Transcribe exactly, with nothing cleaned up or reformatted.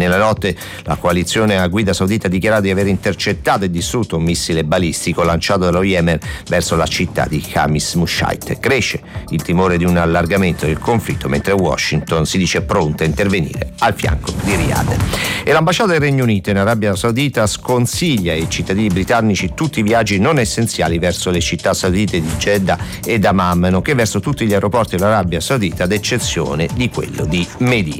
Nella notte la coalizione a guida saudita ha dichiarato di aver intercettato e distrutto un missile balistico lanciato dallo Yemen verso la città di Khamis Mushait. Cresce il timore di un allargamento del conflitto, mentre Washington si dice pronta a intervenire al fianco di Riyadh. E l'ambasciata del Regno Unito in Arabia Saudita sconsiglia ai cittadini britannici tutti i viaggi non essenziali verso le città saudite di Jeddah e Dammam, nonché verso tutti gli aeroporti dell'Arabia Saudita ad eccezione di quello di Medina.